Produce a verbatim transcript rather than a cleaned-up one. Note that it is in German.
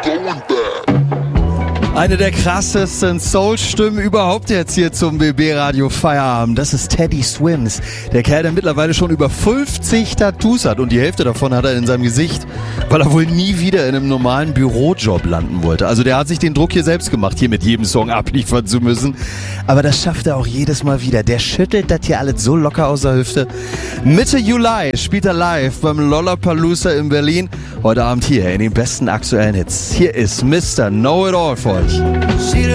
Eine der krassesten Soul-Stimmen überhaupt jetzt hier zum B B-Radio Feierabend. Das ist Teddy Swims. Der Kerl, der mittlerweile schon über fünfzig Tattoos hat und die Hälfte davon hat er in seinem Gesicht, weil er wohl nie wieder in einem normalen Bürojob landen wollte. Also der hat sich den Druck hier selbst gemacht, hier mit jedem Song abliefern zu müssen. Aber das schafft er auch jedes Mal wieder. Der schüttelt das hier alles so locker aus der Hüfte. Mitte Juli spielt er live beim Lollapalooza in Berlin. Heute Abend hier in den besten aktuellen Hits. Hier ist Mister Know-It-All für euch.